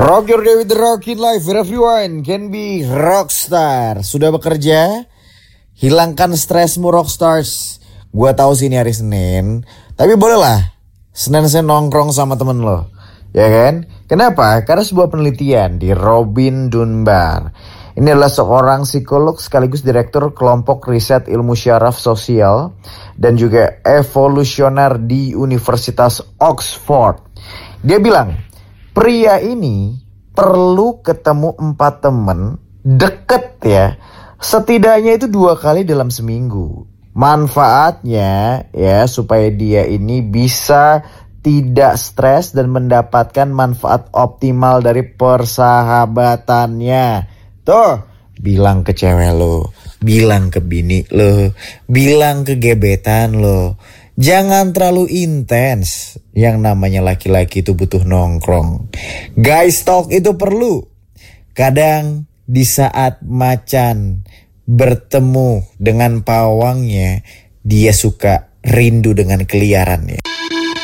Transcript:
Rock your day with the Rockin' Life where everyone can be rockstar. Sudah bekerja? Hilangkan stresmu rockstars. Gua tahu sih ini hari Senin, tapi bolehlah Senin saya nongkrong sama temen lo, ya kan? Kenapa? Karena sebuah penelitian di Robin Dunbar. Ini adalah seorang psikolog sekaligus direktur kelompok riset ilmu syaraf sosial dan juga evolusioner di Universitas Oxford. Dia bilang, pria ini perlu ketemu 4 temen deket ya, setidaknya itu 2 kali dalam seminggu. Manfaatnya ya supaya dia ini bisa tidak stres dan mendapatkan manfaat optimal dari persahabatannya. Tuh, bilang ke cewek lo, bilang ke bini lo, bilang ke gebetan lo. Jangan terlalu intens. Yang namanya laki-laki itu butuh nongkrong. Guys talk itu perlu. Kadang di saat macan bertemu dengan pawangnya, dia suka rindu dengan keliarannya.